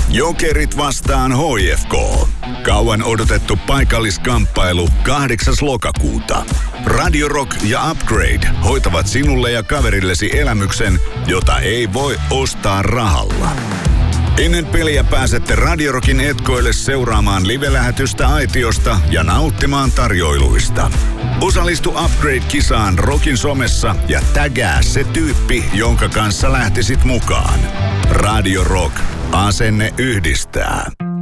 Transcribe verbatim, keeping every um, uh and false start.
Jokerit vastaan H F K. Kauan odotettu paikalliskamppailu kahdeksas lokakuuta. Radio Rock ja Upgrade hoitavat sinulle ja kaverillesi elämyksen, jota ei voi ostaa rahalla. Ennen peliä pääsette Radio Rockin etkoille seuraamaan live-lähetystä aitiosta ja nauttimaan tarjoiluista. Osallistu Upgrade-kisaan Rockin somessa ja tägää se tyyppi, jonka kanssa lähtisit mukaan. Radio Rock. Asenne yhdistää.